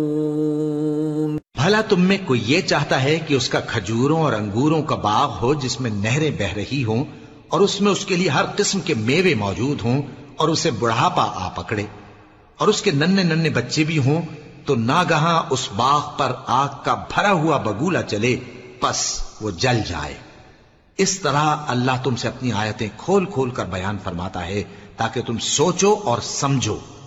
भला तुम में कोई ये चाहता है कि उसका खजूरों और अंगूरों का बाग हो जिसमें नहरें बह रही हों और उसमें उसके लिए हर किस्म के मेवे मौजूद हों और उसे बुढ़ापा आ पकड़े और उसके नन्हे नन्हे बच्चे भी हों, तो नागहां उस बाग पर आग का भरा हुआ बगूला चले, बस वो जल जाए। इस तरह अल्लाह तुमसे अपनी आयतें खोल खोल कर बयान फरमाता है ताकि तुम सोचो और समझो।